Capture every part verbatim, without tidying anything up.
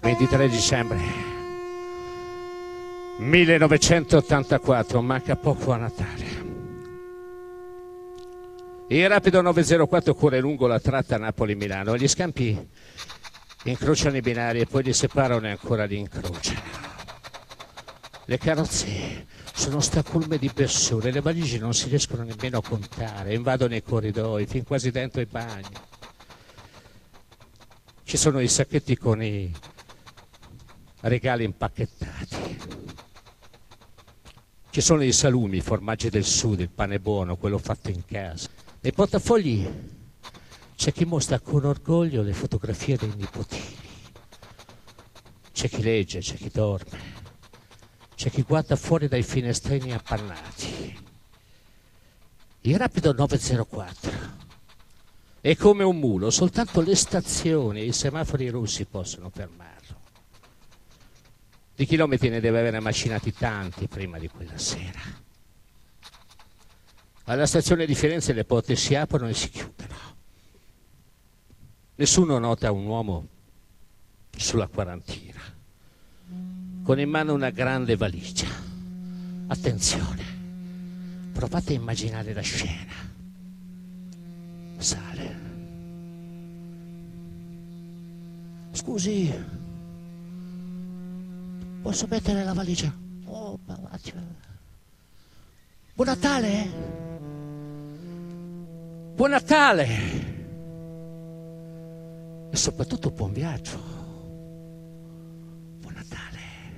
ventitré dicembre millenovecentottantaquattro, manca poco a Natale. Il rapido nove zero quattro corre lungo la tratta Napoli-Milano, gli scampi incrociano i binari e poi li separano e ancora li incrociano. Le carrozze sono stracolme di persone, le valigie non si riescono nemmeno a contare, invadono i corridoi, fin quasi dentro i bagni. Ci sono i sacchetti con i regali impacchettati. Ci sono i salumi, i formaggi del sud, il pane buono, quello fatto in casa. Nei portafogli c'è chi mostra con orgoglio le fotografie dei nipotini. C'è chi legge, c'è chi dorme, c'è chi guarda fuori dai finestrini appannati. Il rapido nove zero quattro è come un mulo, soltanto le stazioni e i semafori rossi possono fermarlo. Di chilometri ne deve avere macinati tanti prima di quella sera. Alla stazione di Firenze le porte si aprono e si chiudono. Nessuno nota un uomo sulla quarantina, con in mano una grande valigia. Attenzione, provate a immaginare la scena. Sale. Scusi, posso mettere la valigia? Oh, Buon Natale! Buon Natale! E soprattutto buon viaggio. Buon Natale.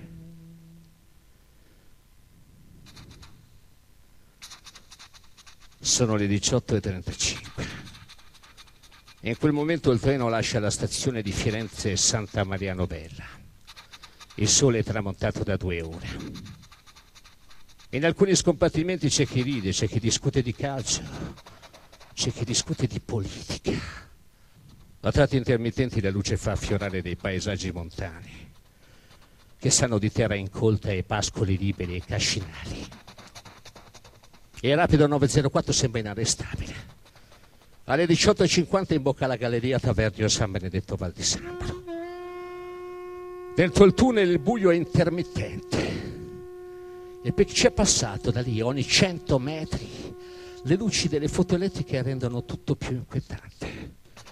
Sono le diciotto e trentacinque. E in quel momento il treno lascia la stazione di Firenze Santa Maria Novella. Il sole è tramontato da due ore. In alcuni scompartimenti c'è chi ride, c'è chi discute di calcio, c'è chi discute di politica. A tratti intermittenti la luce fa affiorare dei paesaggi montani che sanno di terra incolta e pascoli liberi e cascinali. E il rapido nove zero quattro sembra inarrestabile. Alle diciotto e cinquanta imbocca la galleria Taverdio San Benedetto Val di Sambro. Dentro il tunnel il buio è intermittente. E per chi c'è passato da lì ogni cento metri, le luci delle foto elettriche rendono tutto più inquietante.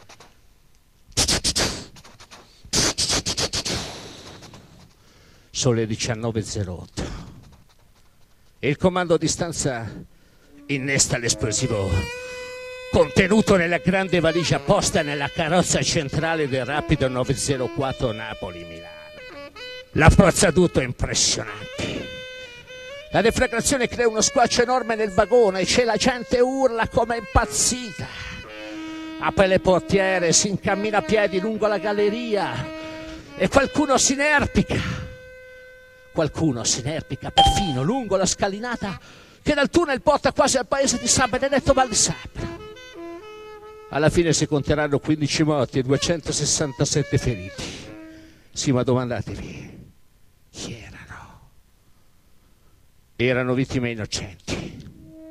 Sono le diciannove e zero otto e il comando a distanza innesta l'esplosivo contenuto nella grande valigia posta nella carrozza centrale del rapido nove zero quattro Napoli-Milano. La forza d'urto è impressionante. La deflagrazione crea uno squarcio enorme nel vagone e c'è la gente urla come impazzita. Apre le portiere, si incammina a piedi lungo la galleria e qualcuno si inerpica. Qualcuno si inerpica perfino lungo la scalinata che dal tunnel porta quasi al paese di San Benedetto Val di Sambro. Alla fine si conteranno quindici morti e duecentosessantasette feriti. Sì, ma domandatevi, chi erano? Erano vittime innocenti.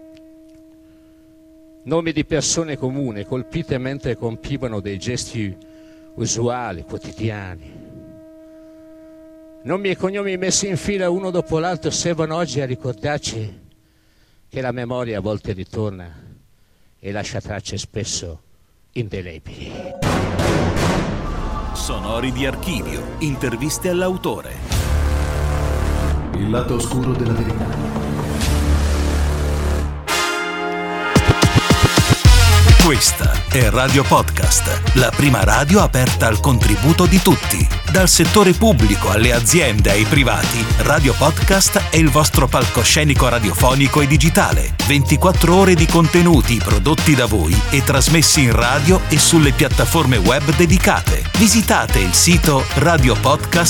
Nomi di persone comuni colpite mentre compivano dei gesti usuali, quotidiani. Nomi e cognomi messi in fila uno dopo l'altro servono oggi a ricordarci che la memoria a volte ritorna e lascia tracce spesso indelebili. Sonori di archivio, interviste all'autore. Il lato oscuro della verità. Questa è Radio Podcast, la prima radio aperta al contributo di tutti. Dal settore pubblico alle aziende ai privati, Radio Podcast è il vostro palcoscenico radiofonico e digitale. ventiquattro ore di contenuti prodotti da voi e trasmessi in radio e sulle piattaforme web dedicate. Visitate il sito radiopodcast